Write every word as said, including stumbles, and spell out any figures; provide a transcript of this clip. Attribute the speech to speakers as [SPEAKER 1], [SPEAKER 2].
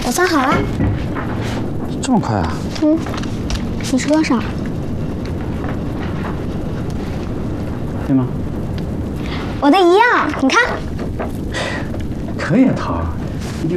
[SPEAKER 1] 我算好了。
[SPEAKER 2] 这么快啊？
[SPEAKER 1] 嗯，你是多少？
[SPEAKER 2] 对吗？
[SPEAKER 1] 我的一样，你看。
[SPEAKER 2] 可以啊，桃儿。